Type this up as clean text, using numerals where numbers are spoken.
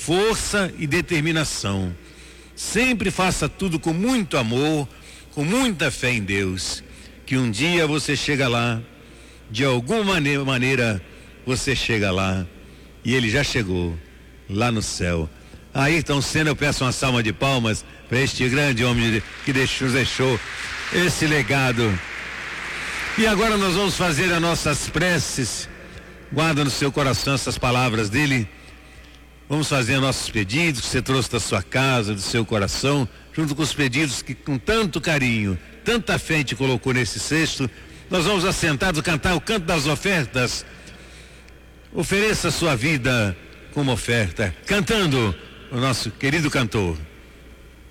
força e determinação. Sempre faça tudo com muito amor, com muita fé em Deus, que um dia você chega lá, de alguma maneira você chega lá, e ele já chegou lá no céu. Ayrton Senna, eu peço uma salva de palmas para este grande homem que nos deixou esse legado. E agora nós vamos fazer as nossas preces. Guarda no seu coração essas palavras dele. Vamos fazer nossos pedidos que você trouxe da sua casa, do seu coração, junto com os pedidos que com tanto carinho, tanta fé a gente colocou nesse cesto. Nós vamos assentados cantar o canto das ofertas. Ofereça a sua vida como oferta, cantando o nosso querido cantor.